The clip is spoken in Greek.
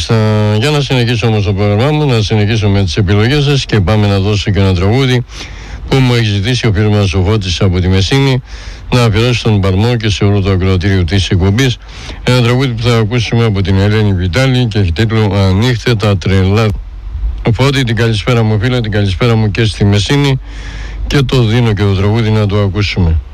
Μάλιστα, για να συνεχίσω όμως το πρόγραμμά μου, να συνεχίσω με τις επιλογές σας και πάμε να δώσω και ένα τραγούδι που μου έχει ζητήσει ο φίλος μας ο Φώτης από τη Μεσίνη να αφιερώσει στον Παρμό και σε όλο το ακροατήριο της εκπομπής. Ένα τραγούδι που θα ακούσουμε από την Ελένη Βιτάλη και έχει τίτλο «Ανοίχτε τα τρελά». Φώτη, την καλησπέρα μου φίλε, την καλησπέρα μου και στη Μεσίνη και το δίνω και το τραγούδι να το ακούσουμε.